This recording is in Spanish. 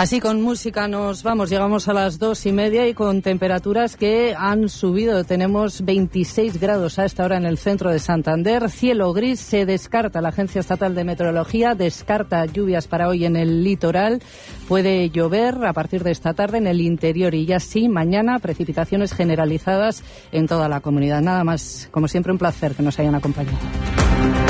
Así con música nos vamos, llegamos a las 2:30 y con temperaturas que han subido. Tenemos 26 grados a esta hora en el centro de Santander, cielo gris, se descarta, la Agencia Estatal de Meteorología descarta lluvias para hoy en el litoral. Puede llover a partir de esta tarde en el interior y ya sí, mañana precipitaciones generalizadas en toda la comunidad. Nada más, como siempre un placer que nos hayan acompañado.